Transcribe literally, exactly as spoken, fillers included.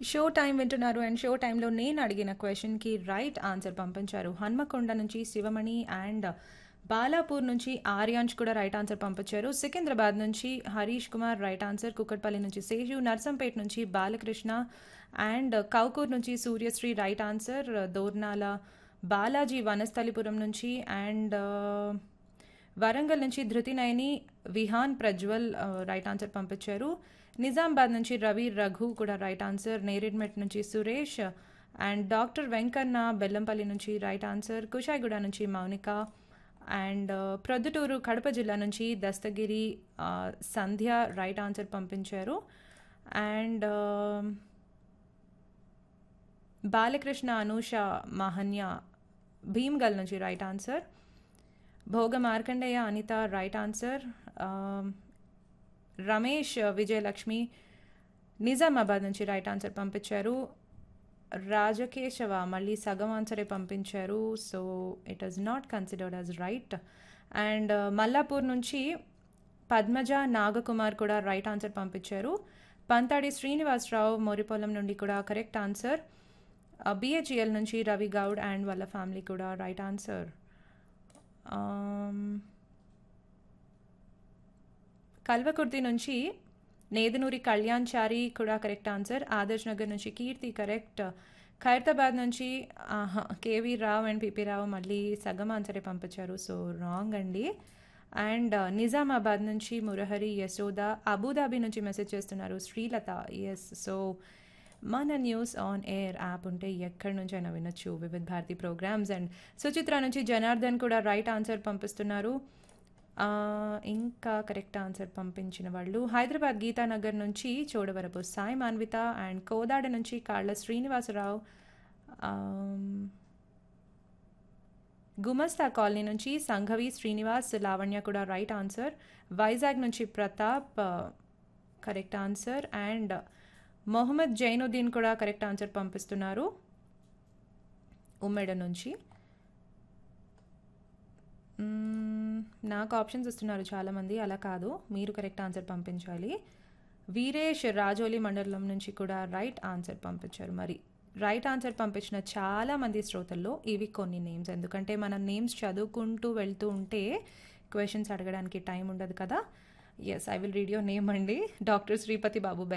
show time వింటున్నారు and show టైంలో నేను అడిగిన క్వశ్చన్కి రైట్ ఆన్సర్ పంపించారు హన్మకొండ నుంచి శివమణి అండ్ బాలాపూర్ నుంచి ఆర్యాంష్ కూడా రైట్ ఆన్సర్ పంపించారు సికింద్రాబాద్ నుంచి హరీష్ కుమార్ రైట్ ఆన్సర్ కుక్కట్పల్లి నుంచి శేషు నర్సంపేట్ నుంచి బాలకృష్ణ అండ్ కౌకూర్ నుంచి సూర్యశ్రీ రైట్ ఆన్సర్ దోర్నాల బాలాజీ వనస్థలిపురం నుంచి అండ్ వరంగల్ నుంచి ధృతినయని విహాన్ ప్రజ్వల్ ఆ, రైట్ ఆన్సర్ పంపించారు నిజామాబాద్ నుంచి రవి రఘు కూడా రైట్ ఆన్సర్ నేరేడ్మెట్ నుంచి సురేష్ అండ్ డాక్టర్ వెంకన్న బెల్లంపల్లి నుంచి రైట్ ఆన్సర్ కుషాయిగూడ నుంచి మౌనిక అండ్ ఆ, ప్రొద్దుటూరు కడప జిల్లా నుంచి దస్తగిరి ఆ, సంధ్య రైట్ ఆన్సర్ పంపించారు అండ్ ఆ, బాలకృష్ణ అనూష మహన్య భీమ్గల్ నుంచి రైట్ ఆన్సర్ భోగ మార్కండేయ అనిత రైట్ ఆన్సర్ ఆమ్, రమేష్ విజయలక్ష్మి నిజామాబాద్ నుంచి రైట్ ఆన్సర్ పంపించారు రాజకేశవ మళ్ళీ సగం ఆన్సరే పంపించారు so it is not considered as right and Mallapur నుంచి పద్మజ నాగకుమార్ కూడా రైట్ ఆన్సర్ పంపించారు పంతాడి శ్రీనివాసరావు మోరిపొలం నుండి కూడా కరెక్ట్ ఆన్సర్ బిహెచ్ఎల్ నుంచి రవి గౌడ్ అండ్ వాళ్ళ ఫ్యామిలీ కూడా రైట్ ఆన్సర్ కల్వకుర్తి నుంచి నేదునూరి కళ్యాణ్ చారి కూడా కరెక్ట్ ఆన్సర్ ఆదర్శ్ నగర్ నుంచి కీర్తి కరెక్ట్ ఖైరతాబాద్ నుంచి ఆహా, కేవీ రావు అండ్ పిపి రావు మళ్ళీ సగం ఆన్సరే పంపించారు సో రాంగ్ అండి అండ్ నిజామాబాద్ నుంచి మురహరి యశోద అబుదాబి నుంచి మెసేజ్ చేస్తున్నారు శ్రీలత ఎస్ సో మన న్యూస్ ఆన్ ఎయిర్ యాప్ ఉంటే ఎక్కడి నుంచి అయినా వినొచ్చు వివిధ భారతి ప్రోగ్రామ్స్ అండ్ సుచిత్ర నుంచి జనార్దన్ కూడా రైట్ ఆన్సర్ పంపిస్తున్నారు ఆ, ఇంకా కరెక్ట్ ఆన్సర్ పంపించిన వాళ్ళు హైదరాబాద్ గీతానగర్ నుంచి చోడవరపు సాయి మాన్విత అండ్ కోదాడ నుంచి కాళ్ళ శ్రీనివాసరావు ఆమ్, గుమస్తా కాలనీ నుంచి సంఘవి శ్రీనివాస్ లావణ్య కూడా రైట్ ఆన్సర్ వైజాగ్ నుంచి Pratap correct answer and Mohammed Zainuddin కూడా కరెక్ట్ ఆన్సర్ పంపిస్తున్నారు ఉమ్మెడ నుంచి మ్మ్, నాకు ఆప్షన్స్ ఇస్తున్నారు చాలామంది అలా కాదు మీరు కరెక్ట్ ఆన్సర్ పంపించాలి వీరేష్ రాజోలి మండలం నుంచి కూడా రైట్ ఆన్సర్ పంపించారు మరి రైట్ ఆన్సర్ పంపించిన చాలా మంది శ్రోతల్లో ఇవి కొన్ని నేమ్స్ ఎందుకంటే మనం నేమ్స్ చదువుకుంటూ వెళ్తూ ఉంటే క్వశ్చన్స్ అడగడానికి టైం ఉండదు కదా yes I will read your name అండి డాక్టర్ శ్రీపతి బాబు